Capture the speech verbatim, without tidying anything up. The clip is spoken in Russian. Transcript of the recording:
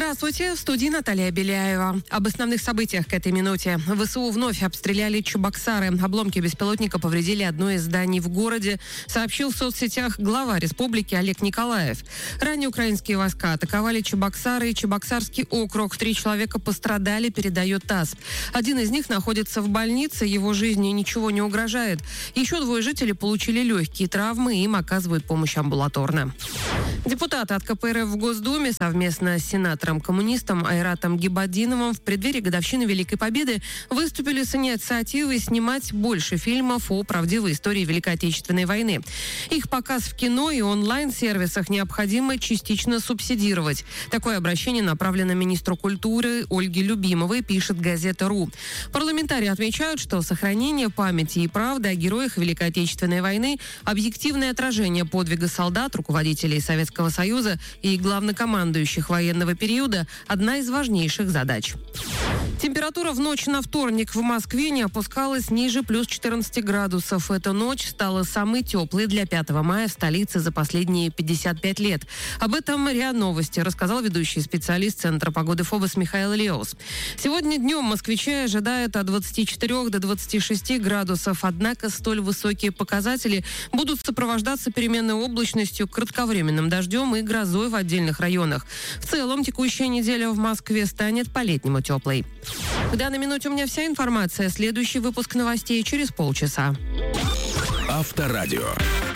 Здравствуйте, в студии Наталья Беляева. Об основных событиях к этой минуте. ВСУ вновь обстреляли Чебоксары. Обломки беспилотника повредили одно из зданий в городе, сообщил в соцсетях глава республики Олег Николаев. Ранее украинские войска атаковали Чебоксары и Чебоксарский округ. Три человека пострадали, передает ТАСС. Один из них находится в больнице, его жизни ничего не угрожает. Еще двое жителей получили легкие травмы, им оказывают помощь амбулаторно. Депутаты от ка пэ эр эф в Госдуме совместно с сенатором-коммунистом Айратом Гибаддиновым в преддверии годовщины Великой Победы выступили с инициативой снимать больше фильмов о правдивой истории Великой Отечественной войны. Их показ в кино и онлайн-сервисах необходимо частично субсидировать. Такое обращение направлено министру культуры Ольге Любимовой, пишет газета «Ру». Парламентарии отмечают, что сохранение памяти и правды о героях Великой Отечественной войны – объективное отражение подвига солдат, руководителей Советского Союза и главнокомандующих военного периода – одна из важнейших задач. Температура в ночь на вторник в Москве не опускалась ниже плюс четырнадцати градусов. Эта ночь стала самой теплой для пятого мая в столице за последние пятьдесят пять лет. Об этом РИА Новости рассказал ведущий специалист Центра погоды ФОБОС Михаил Леус. Сегодня днем москвичи ожидают от двадцати четырёх до двадцати шести градусов. Однако столь высокие показатели будут сопровождаться переменной облачностью, кратковременным дождем и грозой в отдельных районах. В целом, текущая неделя в Москве станет по-летнему теплой. В данной минуте у меня вся информация. Следующий выпуск новостей через полчаса. Авторадио.